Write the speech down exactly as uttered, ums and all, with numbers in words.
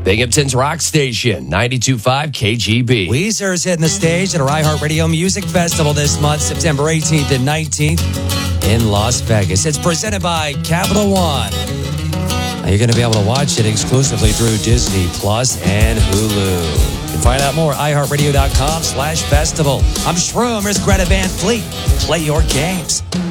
Binghamton's Rock Station, ninety-two point five K G B. Weezer's hitting the stage at our iHeartRadio Music Festival this month, September eighteenth and nineteenth in Las Vegas. It's presented by Capital One. Now you're going to be able to watch it exclusively through Disney Plus and Hulu. You can find out more at iHeartRadio.com slash festival. I'm Shroom. Here's Greta Van Fleet. Play your games.